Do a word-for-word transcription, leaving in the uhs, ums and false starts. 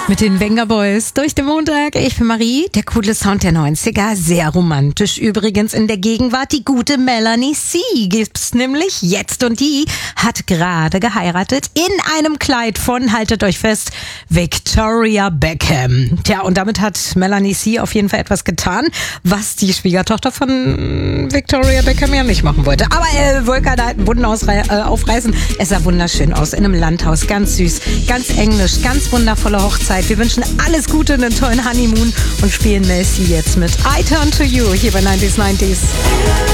Mit den Venga Boys durch den Montag. Ich bin Marie, der coole Sound der neunziger, sehr romantisch. Übrigens in der Gegenwart die gute Melanie C. gibt's nämlich jetzt und die hat gerade geheiratet in einem Kleid von, haltet euch fest, Victoria Beckham. Tja, und damit hat Melanie C. auf jeden Fall etwas getan, was die Schwiegertochter von Victoria Beckham ja nicht machen wollte. Aber äh, Volker da einen Wunden ausrei- äh, aufreißen. Es sah wunderschön aus in einem Landhaus, ganz süß, ganz englisch, ganz wundervolle Hochzeit. Wir wünschen alles Gute, einen tollen Honeymoon und spielen Mel C jetzt mit I Turn to You hier bei neunzig neunzig.